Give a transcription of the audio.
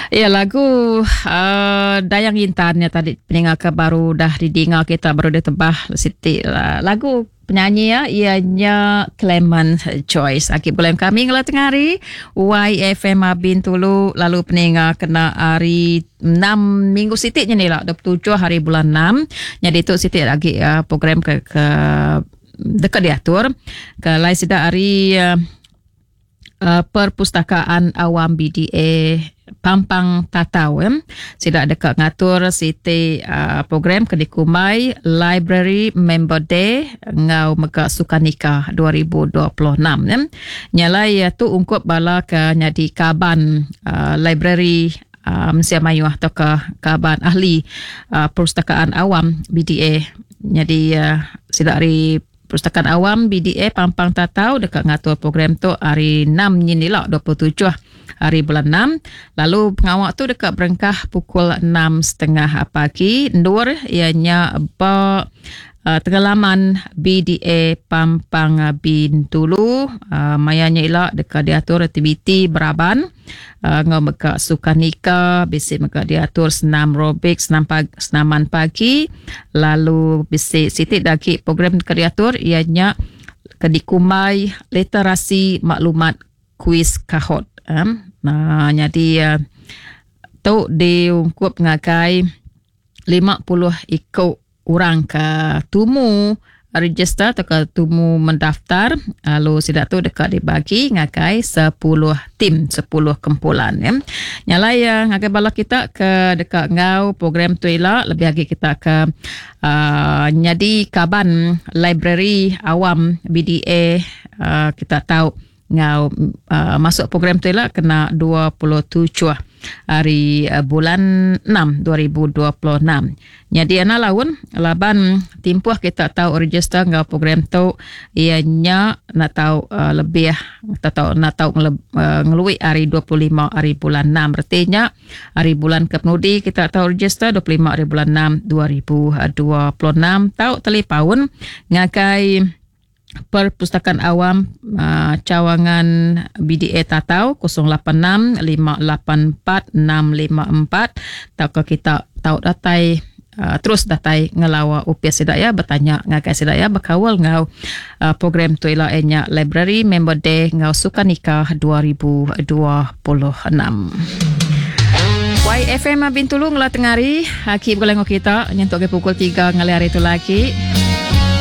Ya, lagu Dayang Intannya tadi pendengar baru dah didengar, kita baru ditebah Siti. Lagu penyanyi ya ianya Clement Choice. Akib bulan kami ngala tengah hari YFM Abin Tulu, lalu pendengar kena hari 6 minggu Siti ni lah 27 hari bulan 6. Jadi tu Siti lagi program ke dekat diatur ke lain sida hari Perpustakaan Awam BDA Pampang Tatau sida dekat ngatur Siti program ke dikumai Library Member Day ngau mega Sukanika 2026 nyalai tu ungkup bala ke nyadi kaban library Malaysia Melayu atau ke kaban ahli Perpustakaan Awam BDA. Jadi sida hari Perpustakaan Awam BDA Pampang Tatau dekat ngatur program tu hari 6 ni lah 27 hari bulan 6. Lalu pengawak tu dekat berengkah pukul 6.30 pagi. Nur ianya tenggelaman BDA Pampang Bintulu. Mayanya ialah dekat diatur aktiviti beraban. Ngau meka Sukanika, bisik meka diatur senam robik, senaman pagi. Lalu bisik Siti daki program dekat diatur ianya kedikumai literasi maklumat kuis kahot. Nah, jadi tu diungkup ngakai 50 ikut orang ke tumu register atau ke tumu mendaftar. Lalu sidak tu dekat dibagi ngakai 10 tim, 10 kumpulan nyalai ngakai bala kita ke dekat ngau program tu ialah lebih lagi kita ke nyadi kaban library awam BDA. Kita tahu ngau masuk program tu ialah kena 27 hari bulan 6 2026. Jadi ana laun laban timpuh kita tahu register ngau program tu ianya nak tahu lebih nak tahu ngelui hari 25 hari bulan 6, artinya hari bulan kepenudi kita tahu register 25 hari bulan 6 2026 tahu telefon ngakai Perpustakaan Awam Cawangan BDA Tatau 086-584-654. Tahu kita tahu datai terus datai ngelawa upiah sidaya bertanya ngakai sidaya berkawal ngau program tu ialah enya Library Member Day ngau Sukanika 2026. YFM Bintulu ngala tengari haki berlengo kita nyentuk ke pukul 3 ngali hari tu lagi.